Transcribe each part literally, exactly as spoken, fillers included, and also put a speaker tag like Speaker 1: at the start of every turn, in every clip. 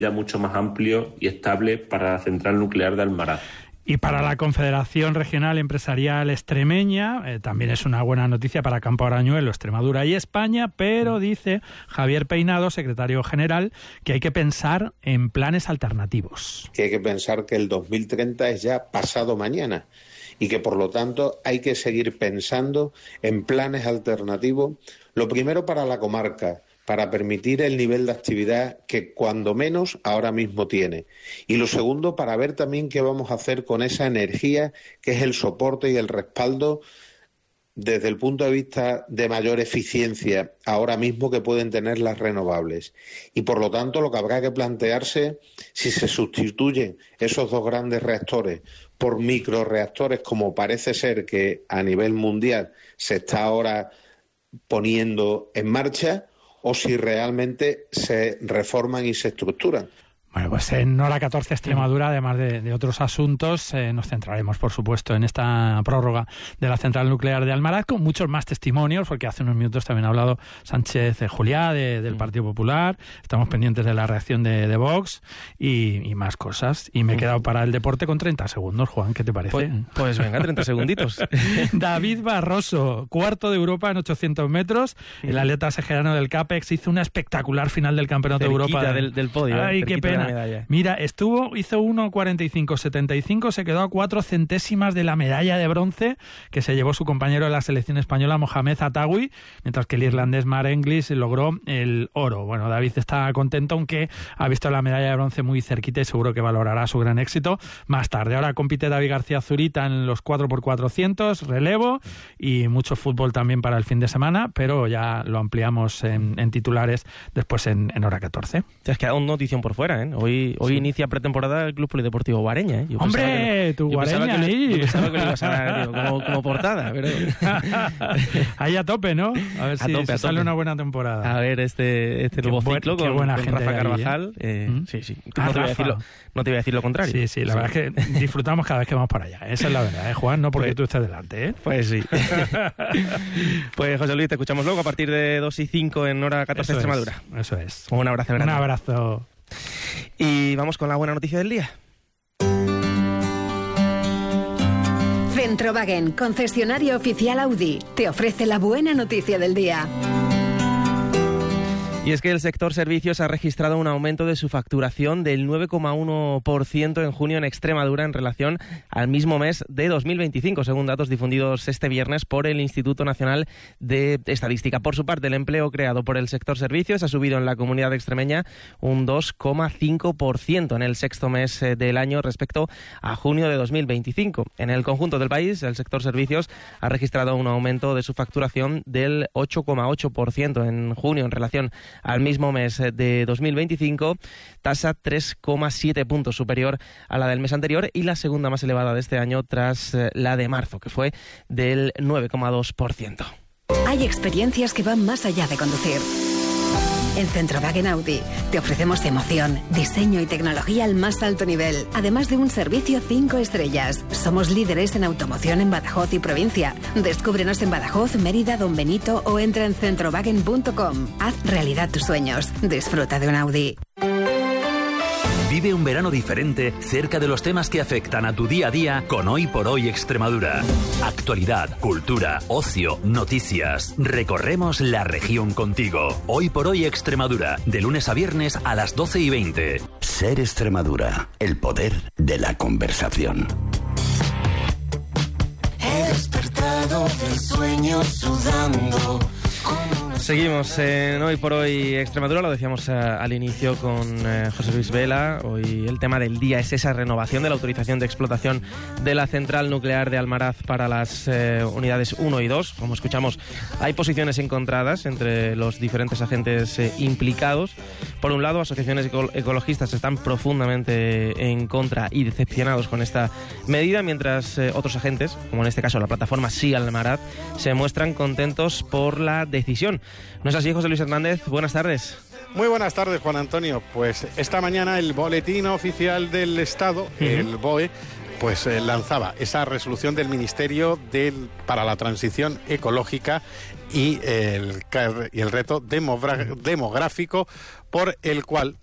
Speaker 1: mucho más amplio y estable para la central nuclear de Almaraz.
Speaker 2: Y para la Confederación Regional Empresarial Extremeña, eh, también es una buena noticia para Campo Arañuelo, Extremadura y España, pero dice Javier Peinado, secretario general, que hay que pensar en planes alternativos.
Speaker 3: Que hay que pensar que el dos mil treinta es ya pasado mañana y que por lo tanto hay que seguir pensando en planes alternativos, lo primero para la comarca, para permitir el nivel de actividad que cuando menos ahora mismo tiene. Y lo segundo, para ver también qué vamos a hacer con esa energía que es el soporte y el respaldo desde el punto de vista de mayor eficiencia ahora mismo que pueden tener las renovables. Y por lo tanto lo que habrá que plantearse, si se sustituyen esos dos grandes reactores por microreactores, como parece ser que a nivel mundial se está ahora poniendo en marcha, o si realmente se reforman y se estructuran.
Speaker 2: Bueno, pues en Hora catorce Extremadura, además de, de otros asuntos, eh, nos centraremos, por supuesto, en esta prórroga de la central nuclear de Almaraz, con muchos más testimonios, porque hace unos minutos también ha hablado Sánchez eh, Juliá, de, del Partido Popular. Estamos pendientes de la reacción de, de Vox y, y más cosas. Y me he quedado para el deporte con treinta segundos, Juan, ¿qué te parece?
Speaker 4: Pues, pues venga, treinta segunditos.
Speaker 2: David Barroso, cuarto de Europa en ochocientos metros. El atleta segerano del CAPEX hizo una espectacular final del Campeonato
Speaker 4: Cerquita
Speaker 2: de Europa.
Speaker 4: Del, del podio.
Speaker 2: Ay, qué pena. Mira, estuvo, hizo uno cuarenta y cinco setenta y cinco, se quedó a cuatro centésimas de la medalla de bronce que se llevó su compañero de la selección española, Mohamed Atawi, mientras que el irlandés Mark Englis logró el oro. Bueno, David está contento, aunque ha visto la medalla de bronce muy cerquita y seguro que valorará su gran éxito más tarde. Ahora compite David García Zurita en los cuatro por cuatrocientos, relevo, y mucho fútbol también para el fin de semana, pero ya lo ampliamos en, en titulares después en, en Hora catorce.
Speaker 4: Te has quedado una notición por fuera, ¿eh? Hoy, hoy sí. Inicia pretemporada el Club Polideportivo Guareña, ¿eh? Yo
Speaker 2: ¡Hombre!
Speaker 4: Que,
Speaker 2: tu Guareña
Speaker 4: lo,
Speaker 2: ahí.
Speaker 4: Yo pensaba que lo ibas a dar, tío, como, como portada. Pero...
Speaker 2: ahí a tope, ¿no? A ver
Speaker 4: a
Speaker 2: si,
Speaker 4: tope,
Speaker 2: si
Speaker 4: a
Speaker 2: sale
Speaker 4: tope.
Speaker 2: una buena temporada.
Speaker 4: A ver este, este nuevo
Speaker 2: buen,
Speaker 4: ciclo con,
Speaker 2: buena
Speaker 4: con
Speaker 2: gente
Speaker 4: Rafa
Speaker 2: ahí,
Speaker 4: Carvajal.
Speaker 2: ¿eh?
Speaker 4: Eh,
Speaker 2: ¿Mm?
Speaker 4: Sí, sí.
Speaker 2: Ah,
Speaker 4: no, te voy a
Speaker 2: Rafa.
Speaker 4: decirlo, no te voy a decir lo contrario.
Speaker 2: Sí, sí, la sí. verdad es que disfrutamos cada vez que vamos para allá. Esa es la verdad, ¿eh, Juan? No porque pues, tú estés delante, ¿eh?
Speaker 4: Pues sí. Pues José Luis, te escuchamos luego a partir de dos y cinco en Hora catorce
Speaker 2: eso
Speaker 4: Extremadura.
Speaker 2: Es, eso es.
Speaker 4: Un abrazo grande.
Speaker 2: Un abrazo.
Speaker 4: Y vamos con la buena noticia del día.
Speaker 5: Centrowagen, concesionario oficial Audi, te ofrece la buena noticia del día.
Speaker 4: Y es que el sector servicios ha registrado un aumento de su facturación del nueve coma uno por ciento en junio en Extremadura en relación al mismo mes de dos mil veinticinco, según datos difundidos este viernes por el Instituto Nacional de Estadística. Por su parte, el empleo creado por el sector servicios ha subido en la comunidad extremeña un dos coma cinco por ciento en el sexto mes del año respecto a junio de dos mil veinticinco. En el conjunto del país, el sector servicios ha registrado un aumento de su facturación del ocho coma ocho por ciento en junio en relación al mismo mes de dos mil veinticinco, tasa tres coma siete puntos superior a la del mes anterior y la segunda más elevada de este año tras la de marzo, que fue del nueve coma dos por ciento.
Speaker 5: Hay experiencias que van más allá de conducir. En Centrowagen Audi te ofrecemos emoción, diseño y tecnología al más alto nivel, además de un servicio cinco estrellas. Somos líderes en automoción en Badajoz y provincia. Descúbrenos en Badajoz, Mérida, Don Benito o entra en centrowagen punto com. Haz realidad tus sueños. Disfruta de un Audi.
Speaker 6: Vive un verano diferente cerca de los temas que afectan a tu día a día con Hoy por Hoy Extremadura. Actualidad, cultura, ocio, noticias. Recorremos la región contigo. Hoy por Hoy Extremadura, de lunes a viernes a las doce y veinte.
Speaker 7: Ser Extremadura, el poder de la conversación.
Speaker 8: He despertado del sueño sudando.
Speaker 4: Seguimos en Hoy por Hoy Extremadura, lo decíamos uh, al inicio con uh, José Luis Vela. Hoy el tema del día es esa renovación de la autorización de explotación de la central nuclear de Almaraz para las uh, unidades uno y dos. Como escuchamos, hay posiciones encontradas entre los diferentes agentes uh, implicados. Por un lado, asociaciones eco- ecologistas están profundamente en contra y decepcionados con esta medida, mientras uh, otros agentes, como en este caso la plataforma Sí Almaraz, se muestran contentos por la decisión. ¿No es así, José Luis Hernández? Buenas tardes.
Speaker 9: Muy buenas tardes, Juan Antonio. Pues esta mañana el Boletín Oficial del Estado, uh-huh. el B O E, pues eh, lanzaba esa resolución del Ministerio del, para la Transición Ecológica y el, y el reto demográfico, por el cual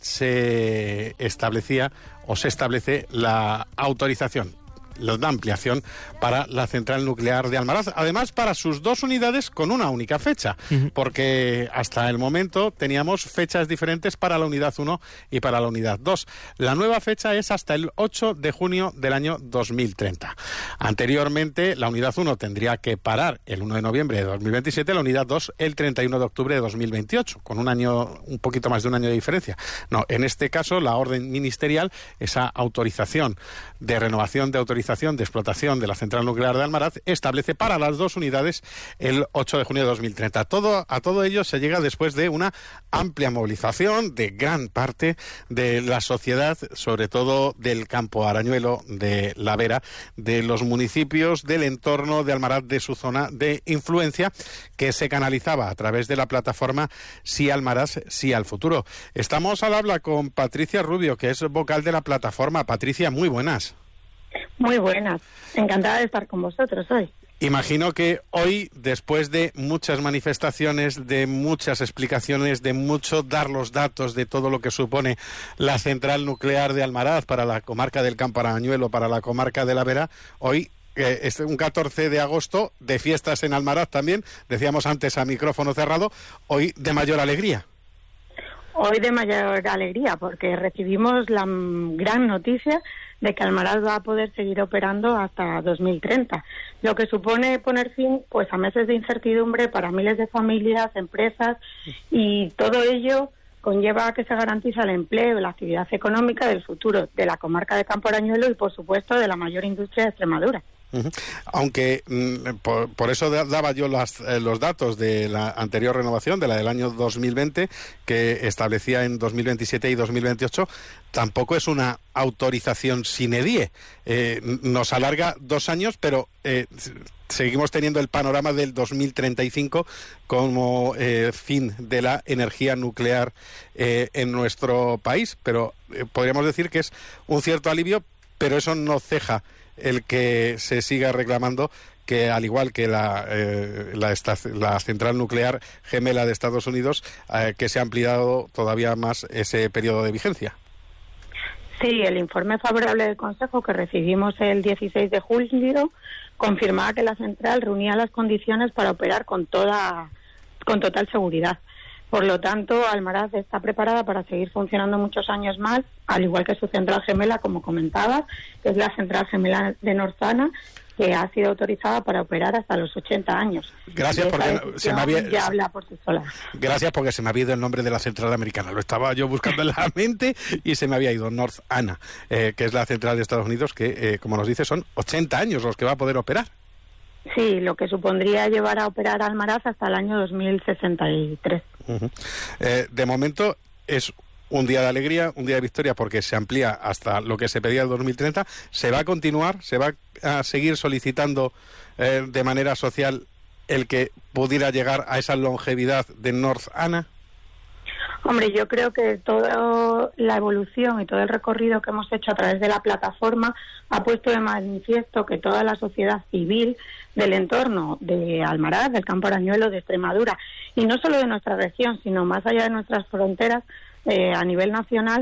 Speaker 9: se establecía o se establece la autorización, la ampliación para la central nuclear de Almaraz, además para sus dos unidades con una única fecha, uh-huh. porque hasta el momento teníamos fechas diferentes para la unidad uno y para la unidad dos. La nueva fecha es hasta el ocho de junio del año dos mil treinta. Anteriormente, la unidad uno tendría que parar el uno de noviembre de dos mil veintisiete, la unidad dos el treinta y uno de octubre de dos mil veintiocho, con un año, un poquito más de un año de diferencia. No, en este caso, la orden ministerial, esa autorización de renovación de autorización de explotación de la central nuclear de Almaraz, establece para las dos unidades el ocho de junio de dos mil treinta. Todo, a todo ello se llega después de una amplia movilización de gran parte de la sociedad, sobre todo del campo arañuelo, de La Vera, de los municipios del entorno de Almaraz, de su zona de influencia, que se canalizaba a través de la plataforma Sí Almaraz, Sí al Futuro. Estamos al habla con Patricia Rubio, que es vocal de la plataforma. Patricia, muy buenas.
Speaker 10: Muy buenas, encantada de estar con vosotros hoy.
Speaker 9: Imagino que hoy, después de muchas manifestaciones, de muchas explicaciones, de mucho dar los datos de todo lo que supone la central nuclear de Almaraz para la comarca del Campo Arañuelo, para la comarca de La Vera, hoy eh, es un catorce de agosto de fiestas en Almaraz también, decíamos antes a micrófono cerrado, hoy de mayor alegría.
Speaker 10: Hoy de mayor alegría, porque recibimos la gran noticia de que Almaraz va a poder seguir operando hasta dos mil treinta, lo que supone poner fin pues a meses de incertidumbre para miles de familias, empresas, y todo ello conlleva a que se garantice el empleo y la actividad económica del futuro de la comarca de Campo Arañuelo y, por supuesto, de la mayor industria de Extremadura.
Speaker 9: Uh-huh. Aunque mm, por, por eso daba yo las, eh, los datos de la anterior renovación, de la del año dos mil veinte, que establecía en dos mil veintisiete y dos mil veintiocho, tampoco es una autorización sine die. Eh, nos alarga dos años, pero eh, seguimos teniendo el panorama del dos mil treinta y cinco como eh, fin de la energía nuclear eh, en nuestro país. Pero eh, podríamos decir que es un cierto alivio, pero eso no ceja el que se siga reclamando que, al igual que la, eh, la, la central nuclear gemela de Estados Unidos, eh, que se ha ampliado todavía más ese periodo de vigencia.
Speaker 10: Sí, el informe favorable del Consejo que recibimos el dieciséis de julio confirmaba que la central reunía las condiciones para operar con toda, con total seguridad. Por lo tanto, Almaraz está preparada para seguir funcionando muchos años más, al igual que su central gemela, como comentabas, que es la central gemela de Norzana, que ha sido autorizada para operar hasta los ochenta años.
Speaker 9: Gracias, porque se me había...
Speaker 10: ya habla por sí sola.
Speaker 9: Gracias, porque se me había ido el nombre de la central americana. Lo estaba yo buscando en la mente y se me había ido. Norzana, eh, que es la central de Estados Unidos, que, eh, como nos dice, son ochenta años los que va a poder operar.
Speaker 10: Sí, lo que supondría llevar a operar Almaraz hasta el año dos mil sesenta y tres.
Speaker 9: Uh-huh. Eh, de momento es un día de alegría, un día de victoria, porque se amplía hasta lo que se pedía el dos mil treinta. ¿Se va a continuar? ¿Se va a seguir solicitando eh, de manera social el que pudiera llegar a esa longevidad de Norzana?
Speaker 10: Hombre, yo creo que toda la evolución y todo el recorrido que hemos hecho a través de la plataforma ha puesto de manifiesto que toda la sociedad civil del entorno de Almaraz, del Campo Arañuelo, de Extremadura, y no solo de nuestra región, sino más allá de nuestras fronteras, eh, a nivel nacional,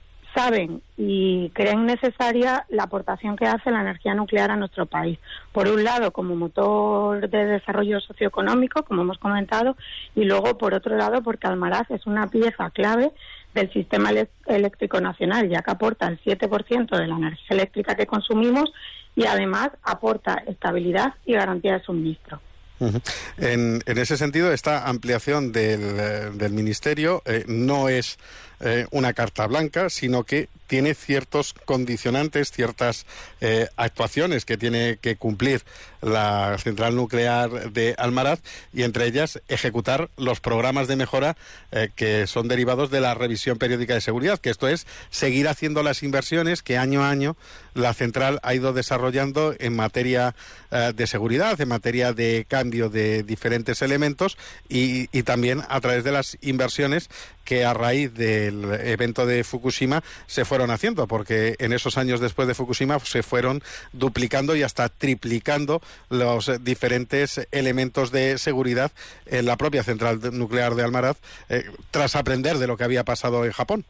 Speaker 10: saben y creen necesaria la aportación que hace la energía nuclear a nuestro país. Por un lado, como motor de desarrollo socioeconómico, como hemos comentado, y luego, por otro lado, porque Almaraz es una pieza clave del sistema eléctrico nacional, ya que aporta el siete por ciento de la energía eléctrica que consumimos y además aporta estabilidad y garantía de suministro.
Speaker 9: Uh-huh. En, en ese sentido, esta ampliación del, del Ministerio eh, no es eh, una carta blanca, sino que tiene ciertos condicionantes, ciertas eh, actuaciones que tiene que cumplir la central nuclear de Almaraz, y entre ellas ejecutar los programas de mejora eh, que son derivados de la revisión periódica de seguridad, que esto es seguir haciendo las inversiones que año a año la central ha ido desarrollando en materia eh, de seguridad, en materia de cambio de diferentes elementos, y, y también a través de las inversiones que a raíz de del evento de Fukushima se fueron haciendo, porque en esos años después de Fukushima se fueron duplicando y hasta triplicando los diferentes elementos de seguridad en la propia central nuclear de Almaraz, eh, tras aprender de lo que había pasado en Japón.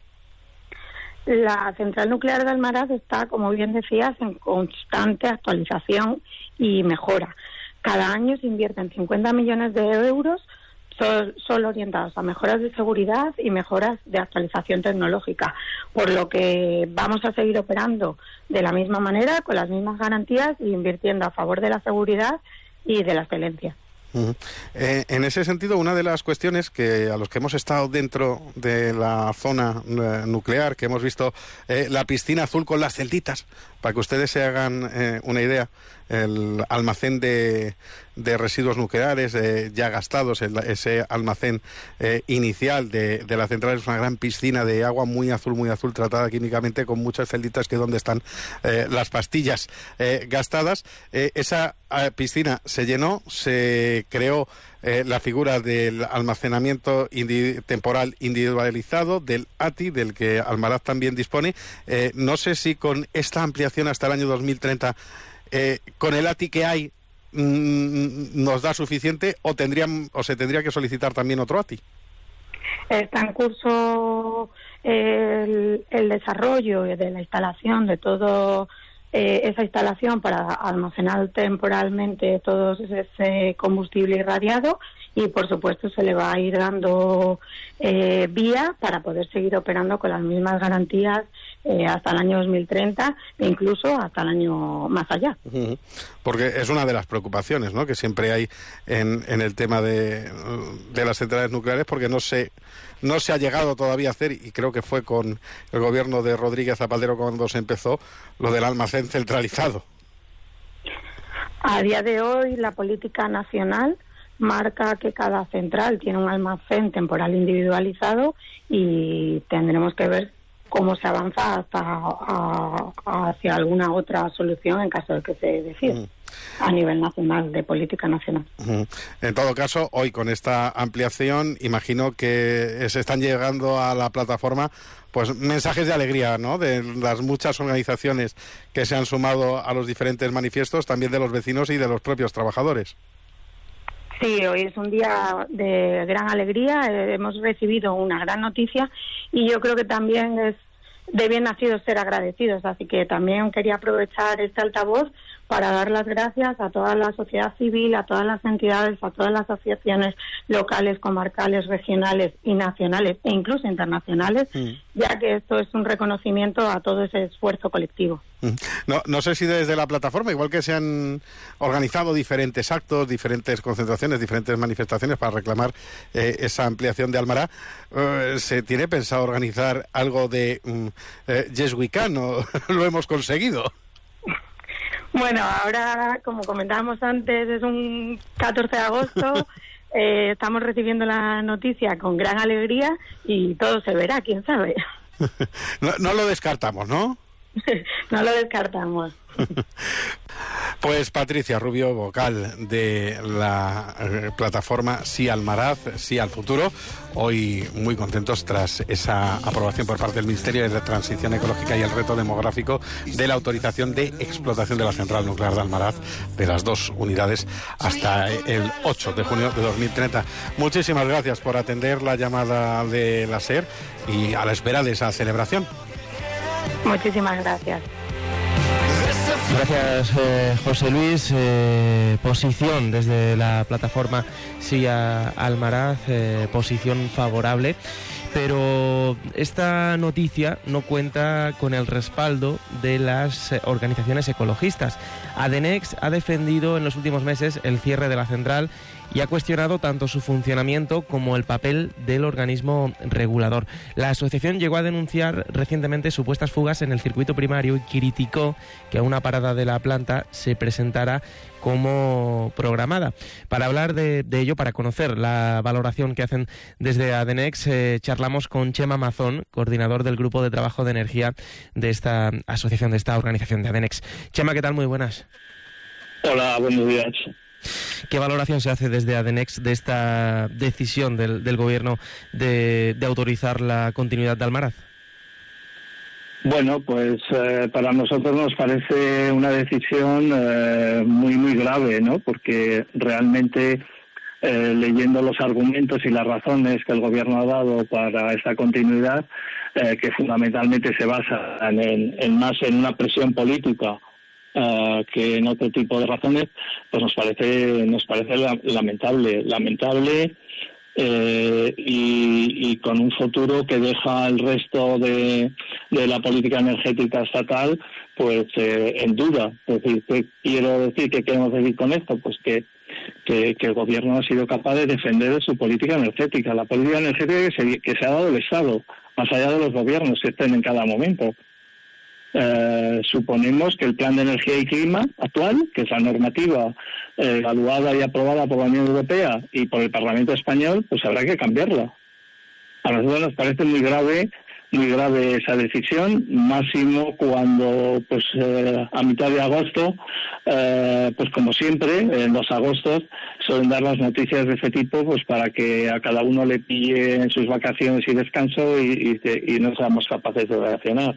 Speaker 10: La central nuclear de Almaraz está, como bien decías, en constante actualización y mejora. Cada año se invierten cincuenta millones de euros solo orientados a mejoras de seguridad y mejoras de actualización tecnológica, por lo que vamos a seguir operando de la misma manera, con las mismas garantías e invirtiendo a favor de la seguridad y de la excelencia.
Speaker 9: Uh-huh. Eh, en ese sentido, una de las cuestiones que a los que hemos estado dentro de la zona eh, nuclear, que hemos visto eh, la piscina azul con las celditas, para que ustedes se hagan eh, una idea, el almacén de, de residuos nucleares eh, ya gastados, el, ese almacén eh, inicial de, de la central es una gran piscina de agua muy azul, muy azul, tratada químicamente, con muchas celditas que es donde están eh, las pastillas eh, gastadas. Eh, esa eh, piscina se llenó, se creó Eh, la figura del almacenamiento indi- temporal individualizado, del A T I, del que Almaraz también dispone. Eh, no sé si con esta ampliación hasta el año dos mil treinta, eh, con el A T I que hay, mm, nos da suficiente, o tendrían o se tendría que solicitar también otro A T I.
Speaker 10: Está en curso el, el desarrollo de la instalación de todo eh, esa instalación para almacenar temporalmente todo ese combustible irradiado, y por supuesto se le va a ir dando eh, vía para poder seguir operando con las mismas garantías eh, hasta el año dos mil treinta e incluso hasta el año más allá.
Speaker 9: Uh-huh. Porque es una de las preocupaciones, ¿no?, que siempre hay en, en el tema de, de las centrales nucleares, porque no se no se ha llegado todavía a hacer, y creo que fue con el gobierno de Rodríguez Zapatero cuando se empezó, lo del almacén centralizado.
Speaker 10: A día de hoy la política nacional marca que cada central tiene un almacén temporal individualizado, y tendremos que ver cómo se avanza hasta a, hacia alguna otra solución en caso de que se decida uh-huh. a nivel nacional, de política nacional.
Speaker 9: Uh-huh. En todo caso, hoy con esta ampliación, imagino que se están llegando a la plataforma pues mensajes de alegría, ¿no?, de las muchas organizaciones que se han sumado a los diferentes manifiestos, también de los vecinos y de los propios trabajadores.
Speaker 10: Sí, hoy es un día de gran alegría, eh, hemos recibido una gran noticia, y yo creo que también es de bien nacido ser agradecidos, así que también quería aprovechar este altavoz para dar las gracias a toda la sociedad civil, a todas las entidades, a todas las asociaciones locales, comarcales, regionales y nacionales e incluso internacionales, mm. ya que esto es un reconocimiento a todo ese esfuerzo colectivo.
Speaker 9: No, no sé si desde la plataforma, igual que se han organizado diferentes actos, diferentes concentraciones, diferentes manifestaciones para reclamar eh, esa ampliación de Almaraz, eh, ¿se tiene pensado organizar algo de um, eh, Yes We Can, o lo hemos conseguido?
Speaker 10: Bueno, ahora, como comentábamos antes, es un catorce de agosto, eh, estamos recibiendo la noticia con gran alegría y todo se verá, quién sabe.
Speaker 9: no, no lo descartamos, ¿no?
Speaker 10: No lo descartamos.
Speaker 9: Pues Patricia Rubio, vocal de la eh, plataforma Sí Almaraz, Sí al Futuro, hoy muy contentos tras esa aprobación por parte del Ministerio de Transición Ecológica y el Reto Demográfico de la autorización de explotación de la central nuclear de Almaraz, de las dos unidades, hasta el ocho de junio de dos mil treinta. Muchísimas gracias por atender la llamada de la SER y a la espera de esa celebración.
Speaker 10: Muchísimas gracias.
Speaker 4: Gracias, eh, José Luis. Eh, posición desde la plataforma Sí a Almaraz, eh, posición favorable. Pero esta noticia no cuenta con el respaldo de las organizaciones ecologistas. Adenex ha defendido en los últimos meses el cierre de la central y ha cuestionado tanto su funcionamiento como el papel del organismo regulador. La asociación llegó a denunciar recientemente supuestas fugas en el circuito primario y criticó que a una parada de la planta se presentara como programada. Para hablar de, de ello, para conocer la valoración que hacen desde Adenex, eh, charlamos con Chema Mazón, coordinador del Grupo de Trabajo de Energía de esta asociación, de esta organización de Adenex. Chema, ¿qué tal? Muy buenas.
Speaker 11: Hola, buenos días.
Speaker 4: ¿Qué valoración se hace desde Adenex de esta decisión del, del Gobierno de, de autorizar la continuidad de Almaraz?
Speaker 11: Bueno, pues eh, para nosotros nos parece una decisión eh, muy, muy grave, ¿no? Porque realmente, eh, leyendo los argumentos y las razones que el Gobierno ha dado para esta continuidad, eh, que fundamentalmente se basan en, en más en una presión política uh, que en otro tipo de razones, pues nos parece nos parece lamentable, lamentable eh, y, y con un futuro que deja el resto de, de la política energética estatal pues eh, en duda. Es decir, ¿qué quiero decir? ¿Qué queremos decir con esto? Pues que Que, que el Gobierno ha sido capaz de defender su política energética, la política energética que se, que se ha dado el Estado, más allá de los gobiernos que estén en cada momento. Eh, suponemos que el Plan de Energía y Clima actual, que es la normativa eh, evaluada y aprobada por la Unión Europea y por el Parlamento Español, pues habrá que cambiarla. A nosotros nos parece muy grave muy grave esa decisión, máximo cuando pues eh, a mitad de agosto, eh, pues como siempre, en los agostos suelen dar las noticias de ese tipo pues para que a cada uno le pille en sus vacaciones y descanso y, y, y no seamos capaces de reaccionar.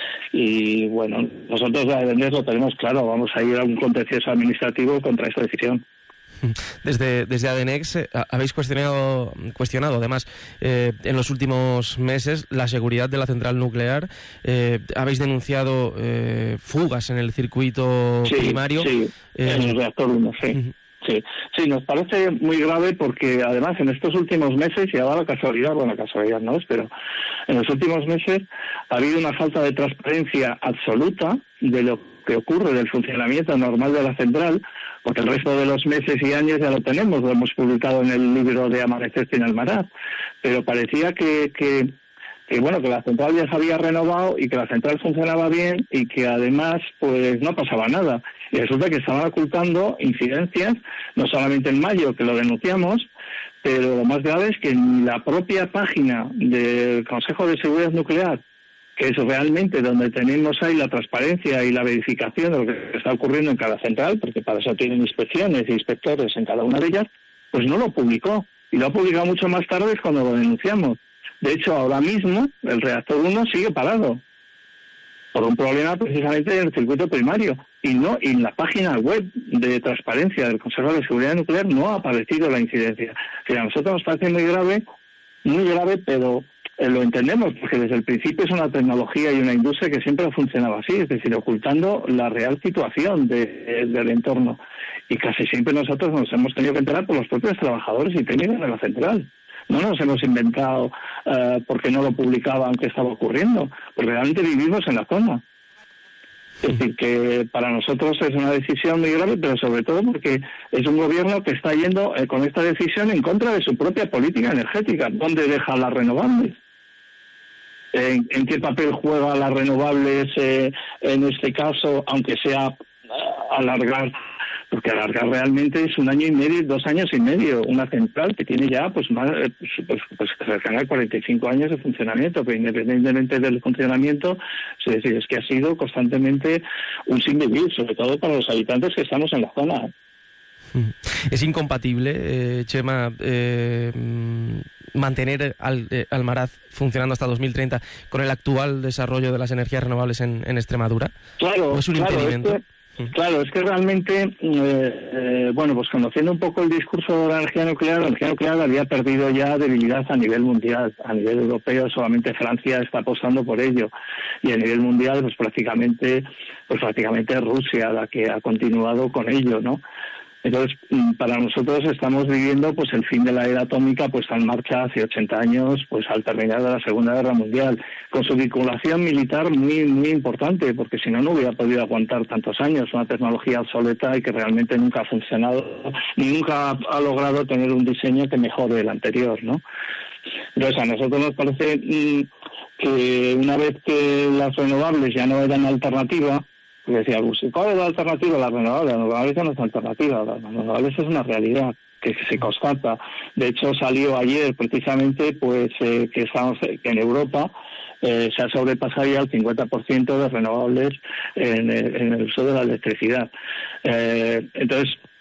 Speaker 11: Y bueno, nosotros a Adenex lo tenemos claro, vamos a ir a un contencioso administrativo contra esta decisión.
Speaker 4: Desde, desde Adenex eh, habéis cuestionado, cuestionado además, eh, en los últimos meses la seguridad de la central nuclear. Eh, habéis denunciado eh, fugas en el circuito
Speaker 11: sí,
Speaker 4: primario.
Speaker 11: Sí, eh, en el reactor uno, sí. Uh-huh. Sí, sí, nos parece muy grave porque además en estos últimos meses, y ahora la casualidad, bueno, casualidad no es, pero en los últimos meses ha habido una falta de transparencia absoluta de lo que ocurre del funcionamiento normal de la central, porque el resto de los meses y años ya lo tenemos, lo hemos publicado en el libro de Amanecer sin Almaraz, pero parecía que, que, que bueno, que la central ya se había renovado y que la central funcionaba bien y que además pues no pasaba nada. Y resulta que estaban ocultando incidencias, no solamente en mayo, que lo denunciamos, pero lo más grave es que en la propia página del Consejo de Seguridad Nuclear, que es realmente donde tenemos ahí la transparencia y la verificación de lo que está ocurriendo en cada central, porque para eso tienen inspecciones e inspectores en cada una de ellas, pues no lo publicó. Y lo ha publicado mucho más tarde cuando lo denunciamos. De hecho, ahora mismo el reactor uno sigue parado por un problema precisamente en el circuito primario. Y no y en la página web de transparencia del Consejo de Seguridad Nuclear no ha aparecido la incidencia. O sea, a nosotros nos parece muy grave, muy grave, pero Eh, lo entendemos, porque desde el principio es una tecnología y una industria que siempre ha funcionado así, es decir, ocultando la real situación de, de, del entorno. Y casi siempre nosotros nos hemos tenido que enterar por los propios trabajadores y técnicos de la central. No nos hemos inventado uh, porque no lo publicaban que estaba ocurriendo, porque realmente vivimos en la zona. Es decir, que para nosotros es una decisión muy grave, pero sobre todo porque es un gobierno que está yendo eh, con esta decisión en contra de su propia política energética. ¿Dónde deja las renovables? ¿En, en qué papel juega las renovables eh, en este caso, aunque sea uh, alargar? Porque alargar realmente es un año y medio, dos años y medio, una central que tiene ya pues más pues, pues cercana a cuarenta y cinco años de funcionamiento, pero independientemente del funcionamiento, es decir, es que ha sido constantemente un sin vivir, sobre todo para los habitantes que estamos en la zona.
Speaker 4: ¿Es incompatible, eh, Chema, eh, mantener al, eh, Almaraz funcionando hasta dos mil treinta con el actual desarrollo de las energías renovables en, en Extremadura?
Speaker 11: Claro,
Speaker 4: ¿O es un
Speaker 11: claro,
Speaker 4: impedimento?
Speaker 11: Es que... Claro, es que realmente, eh, eh, bueno, pues conociendo un poco el discurso de la energía nuclear, la energía nuclear había perdido ya debilidad a nivel mundial. A nivel europeo solamente Francia está apostando por ello. Y a nivel mundial, pues prácticamente, pues prácticamente Rusia la que ha continuado con ello, ¿no? Entonces, para nosotros estamos viviendo pues el fin de la era atómica puesta en marcha hace ochenta años, pues al terminar de la Segunda Guerra Mundial, con su vinculación militar muy muy importante, porque si no, no hubiera podido aguantar tantos años, una tecnología obsoleta y que realmente nunca ha funcionado, ni nunca ha, ha logrado tener un diseño que mejore el anterior, ¿no? Entonces, a nosotros nos parece mmm, que una vez que las renovables ya no eran alternativa, porque decía, ¿cuál es la alternativa? La renovable. La renovable no es alternativa, la renovable es una realidad que se constata. De hecho, salió ayer precisamente pues eh, que estamos que en Europa eh, se ha sobrepasado ya el cincuenta por ciento de renovables en el, en el uso de la electricidad. Eh, entonces,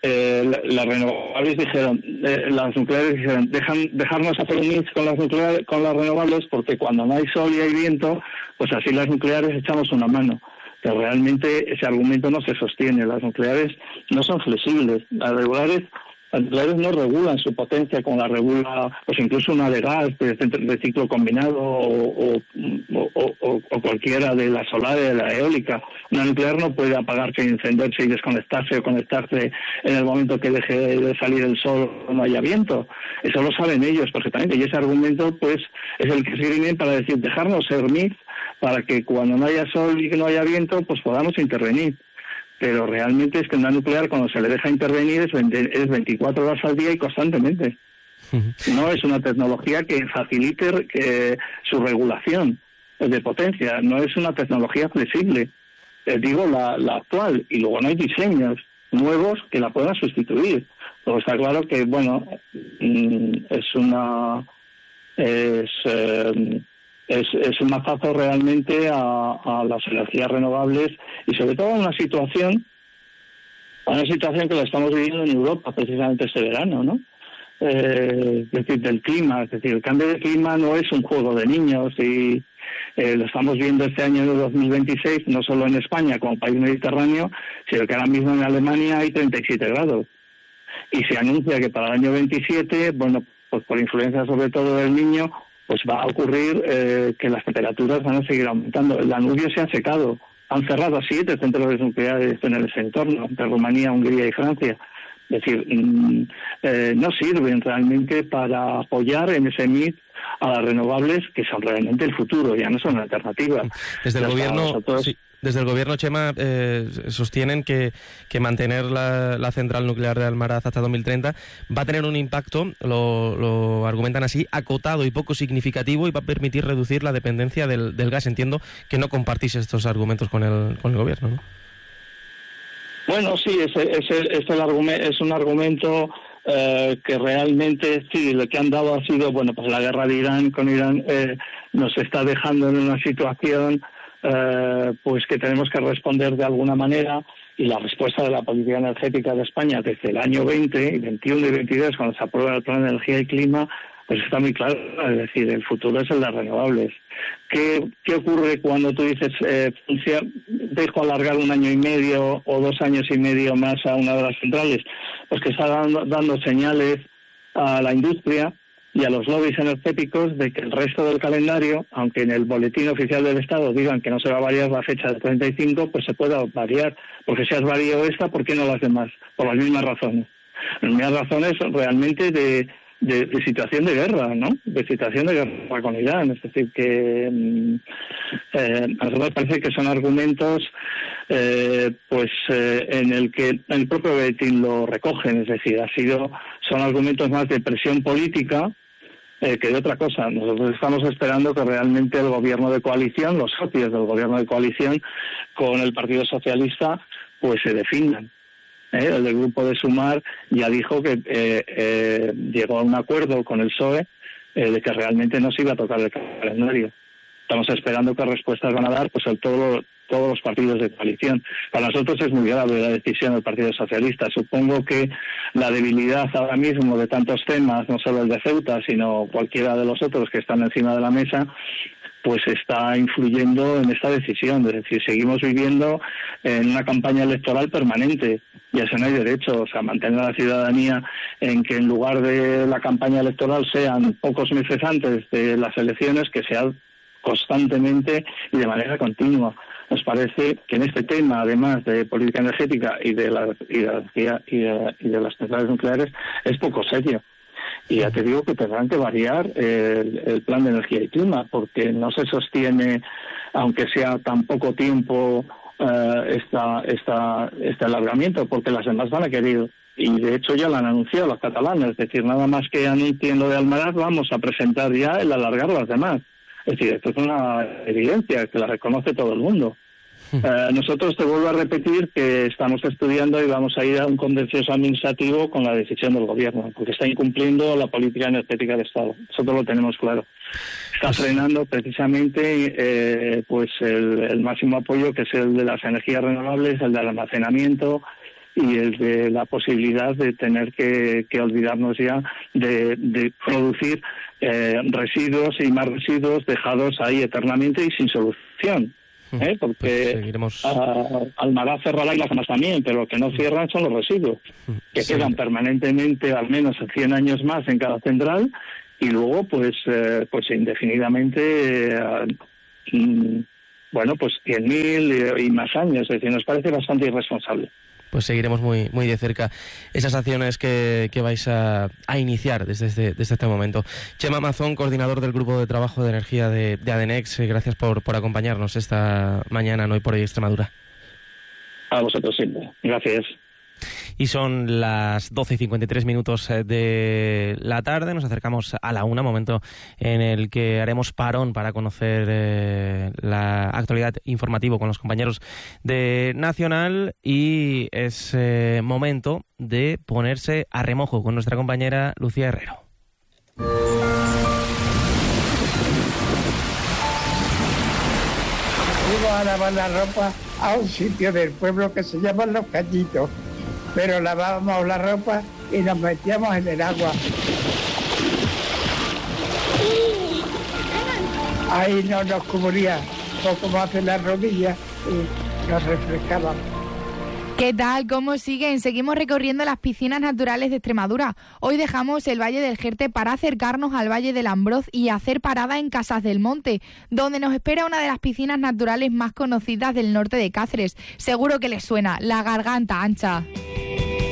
Speaker 11: eh, las renovables dijeron, eh, las nucleares dijeron, dejan, dejarnos hacer un mix con las nucleares, con las renovables, porque cuando no hay sol y hay viento, pues así las nucleares echamos una mano. Pero realmente ese argumento no se sostiene. Las nucleares no son flexibles. Las regulares, las nucleares no regulan su potencia como la regula, pues incluso una de gas, de, de ciclo combinado o, o, o, o, o cualquiera de la solar, de la eólica. Una nuclear no puede apagarse y encenderse y desconectarse o conectarse en el momento que deje de salir el sol o no haya viento. Eso lo saben ellos perfectamente. Y ese argumento, pues, es el que sirve para decir, dejarnos ser mix, para que cuando no haya sol y que no haya viento, pues podamos intervenir. Pero realmente es que una nuclear, cuando se le deja intervenir, es veinticuatro horas al día y constantemente. No es una tecnología que facilite que su regulación de potencia, no es una tecnología flexible. Eh, digo, la, la actual, y luego no hay diseños nuevos que la puedan sustituir. Luego está claro que, bueno, es una... es... Eh, Es, es un mazazo realmente a, a las energías renovables y sobre todo a una situación, a una situación que la estamos viviendo en Europa precisamente este verano, ¿no? Eh, es decir, del clima, es decir, el cambio de clima no es un juego de niños y eh, lo estamos viendo este año de dos mil veintiséis, no solo en España como país mediterráneo, sino que ahora mismo en Alemania hay treinta y siete grados. Y se anuncia que para el año veintisiete, bueno, pues por influencia sobre todo del Niño, pues va a ocurrir eh, que las temperaturas van a seguir aumentando. El Danubio se ha secado. Han cerrado siete centros nucleares en ese entorno, de Rumanía, Hungría y Francia. Es decir, mmm, eh, no sirven realmente para apoyar en ese mix a las renovables, que son realmente el futuro, ya no son alternativas.
Speaker 4: Desde el
Speaker 11: ya
Speaker 4: gobierno...
Speaker 11: nosotros...
Speaker 4: Sí. Desde el gobierno, Chema, eh, sostienen que, que mantener la, la central nuclear de Almaraz hasta dos mil treinta va a tener un impacto, lo, lo argumentan así, acotado y poco significativo y va a permitir reducir la dependencia del, del gas. Entiendo que no compartís estos argumentos con el, con el gobierno, ¿no?
Speaker 11: Bueno, sí, ese, ese, ese el argumento, es un argumento eh, que realmente, sí, lo que han dado ha sido, bueno, pues la guerra de Irán con Irán eh, nos está dejando en una situación... Eh, pues que tenemos que responder de alguna manera, y la respuesta de la política energética de España desde el año veinte, veintiuno y veintidós, cuando se aprueba el Plan de Energía y Clima, pues está muy claro, es decir, el futuro es el de renovables. ¿Qué, qué ocurre cuando tú dices, eh, dejo alargar un año y medio o dos años y medio más a una de las centrales? Pues que está dando, dando señales a la industria y a los lobbies energéticos de que el resto del calendario, aunque en el boletín oficial del Estado digan que no se va a variar la fecha del treinta y cinco, pues se pueda variar, porque si has variado esta, ¿por qué no las demás? Por las mismas razones. Las mismas razones realmente de, de, de situación de guerra, ¿no? De situación de guerra con Irán. Es decir, que eh, a nosotros parece que son argumentos eh, pues eh, en el que el propio boletín lo recogen. Es decir, ha sido son argumentos más de presión política Eh, que de otra cosa. Nosotros estamos esperando que realmente el gobierno de coalición, los socios del gobierno de coalición con el Partido Socialista, pues se definan. ¿Eh? El del grupo de Sumar ya dijo que eh, eh, llegó a un acuerdo con el P S O E eh, de que realmente no se iba a tocar el calendario. Estamos esperando qué respuestas van a dar pues el todo todos los partidos de coalición. Para nosotros es muy grave la decisión del Partido Socialista. Supongo que la debilidad ahora mismo de tantos temas, no solo el de Ceuta, sino cualquiera de los otros que están encima de la mesa, pues está influyendo en esta decisión. Es decir, seguimos viviendo en una campaña electoral permanente, y eso no hay derecho. O sea, mantener a la ciudadanía en que en lugar de la campaña electoral sean pocos meses antes de las elecciones, que sea constantemente y de manera continua. Nos parece que en este tema, además de política energética y de, la, y de, y de, y de las centrales nucleares, es poco serio. Y ya te digo que tendrán que variar el, el plan de energía y clima, porque no se sostiene, aunque sea tan poco tiempo, eh, esta, esta, este alargamiento, porque las demás van a querer, y de hecho ya lo han anunciado los catalanes, es decir, nada más que anuncien lo de Almaraz, vamos a presentar ya el alargar las demás. Es decir, esto es una evidencia que la reconoce todo el mundo. Eh, nosotros, te vuelvo a repetir que estamos estudiando y vamos a ir a un contencioso administrativo con la decisión del gobierno, porque está incumpliendo la política energética del Estado. Nosotros lo tenemos claro. Está frenando precisamente eh, pues el, el máximo apoyo, que es el de las energías renovables, el del almacenamiento y el de la posibilidad de tener que, que olvidarnos ya de, de producir eh, residuos y más residuos dejados ahí eternamente y sin solución. ¿eh? Porque
Speaker 4: pues seguiremos...
Speaker 11: a, Almaraz cerrará y las demás también, pero lo que no cierran son los residuos, que
Speaker 4: sí.
Speaker 11: quedan permanentemente al menos cien años más en cada central y luego pues eh, pues indefinidamente eh, mm, bueno pues cien mil y, y más años. Es decir, nos parece bastante irresponsable.
Speaker 4: Pues seguiremos muy muy de cerca esas acciones que, que vais a, a iniciar desde este, desde este momento. Chema Mazón, coordinador del Grupo de Trabajo de Energía de, de Adenex, gracias por, por acompañarnos esta mañana en Hoy por Hoy Extremadura.
Speaker 11: A vosotros siempre. Gracias.
Speaker 4: Y son las doce y cincuenta y tres minutos de la tarde. Nos acercamos a la una, momento en el que haremos parón para conocer eh, la actualidad informativa con los compañeros de Nacional. Y es eh, momento de ponerse a remojo con nuestra compañera Lucía Herrero.
Speaker 12: Fuimos a lavar la ropa a un sitio del pueblo que se llama Los Cañitos, pero lavábamos la ropa y nos metíamos en el agua. Ahí no nos cubría poco más de las rodillas y nos refrescábamos.
Speaker 13: ¿Qué tal? ¿Cómo siguen? Seguimos recorriendo las piscinas naturales de Extremadura. Hoy dejamos el Valle del Jerte para acercarnos al Valle del Ambroz y hacer parada en Casas del Monte, donde nos espera una de las piscinas naturales más conocidas del norte de Cáceres. Seguro que les suena, la Garganta Ancha.